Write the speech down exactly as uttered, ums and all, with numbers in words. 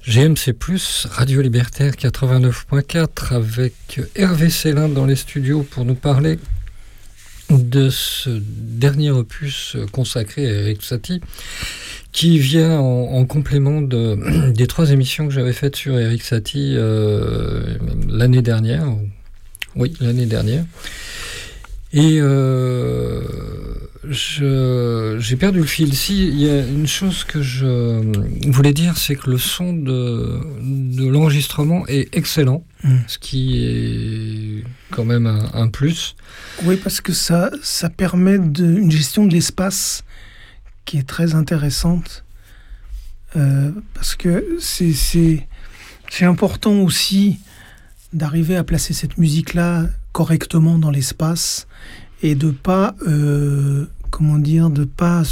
G M C plus, Radio Libertaire quatre-vingt-neuf point quatre, avec Hervé Célin dans les studios pour nous parler de ce dernier opus consacré à Erik Satie, qui vient en, en complément de, des trois émissions que j'avais faites sur Erik Satie euh, l'année dernière. Oui, l'année dernière. Et euh, je, j'ai perdu le fil. Si, il y a une chose que je voulais dire, c'est que le son de, de l'enregistrement est excellent, mmh. ce qui est quand même un, un plus. Oui, parce que ça, ça permet de, une gestion de l'espace qui est très intéressante. Euh, parce que c'est, c'est, c'est important aussi d'arriver à placer cette musique-là correctement dans l'espace et de pas, euh, comment dire, de pas